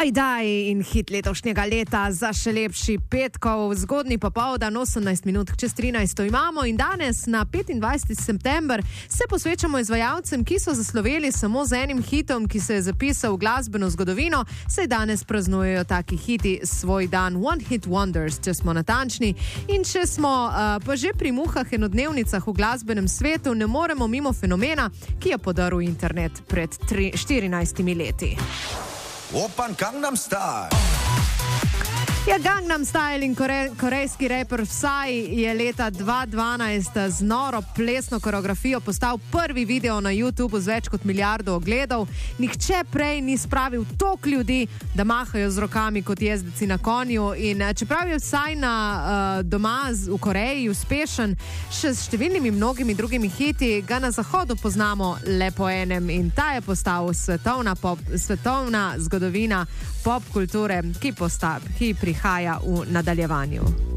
Daj in hit letošnjega leta za še lepši petkov, zgodni popoldan, 18 minut čez 13 imamo in danes na 25. september se posvečamo izvajalcem, ki so zasloveli samo z enim hitom, ki se je zapisal v glasbeno zgodovino, saj danes praznujejo taki hiti svoj dan, One Hit Wonders, če smo natančni. In če smo pa že pri muhah enodnevnicah v glasbenem svetu, ne moremo mimo fenomena, ki je podaril internet pred 14 leti. Open Gangnam Style. Ja, Gangnam Style in korejski raper Psy je leta 2012 z noro plesno koreografijo postal prvi video na YouTubeu z več kot milijardo ogledov. Nihče prej ni spravil toliko ljudi, da mahajo z rokami kot jezdeci na konju. In čeprav je Psy doma v Koreji uspešen še s številnimi mnogimi drugimi hiti, ga na zahodu poznamo le po enem in ta je postal svetovna zgodovina pop kulture, ki prihaja v nadaljevanju.